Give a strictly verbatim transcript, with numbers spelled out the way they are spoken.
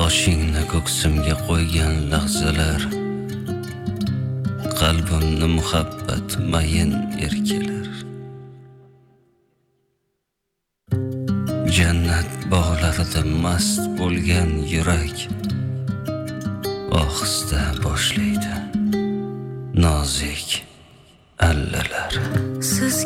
boshingni ko'ksimga qo'ygan lahzalar, qalbimni muhabbat mayin erkalar. Jannat bog'larida mast bo'lgan yurak ohista boshlaydi nozik allalar.